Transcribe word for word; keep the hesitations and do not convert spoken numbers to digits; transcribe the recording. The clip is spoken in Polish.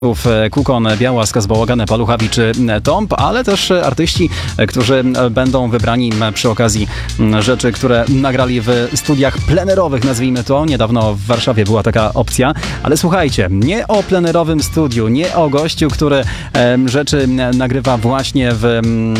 Kukon, Białas, Bałagany, Paluchawi czy Tomp, ale też artyści, którzy będą wybrani przy okazji rzeczy, które nagrali w studiach plenerowych, nazwijmy to. Niedawno w Warszawie była taka opcja, ale słuchajcie, nie o plenerowym studiu, nie o gościu, który rzeczy nagrywa właśnie w